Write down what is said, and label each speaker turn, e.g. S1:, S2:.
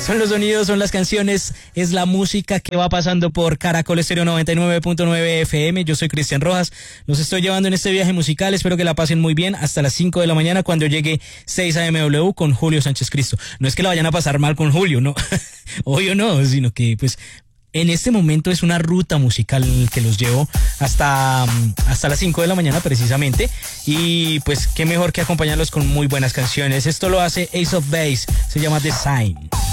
S1: Son los sonidos, son las canciones, es la música que va pasando por Caracol Estéreo 99.9 FM. Yo soy Cristian Rojas, los estoy llevando en este viaje musical. Espero que la pasen muy bien hasta las 5 de la mañana cuando llegue 6 AMW con Julio Sánchez Cristo. No es que la vayan a pasar mal con Julio, no, obvio no, sino que pues en este momento es una ruta musical que los llevo hasta las 5 de la mañana precisamente. Y pues qué mejor que acompañarlos con muy buenas canciones. Esto lo hace Ace of Base, se llama The Sign.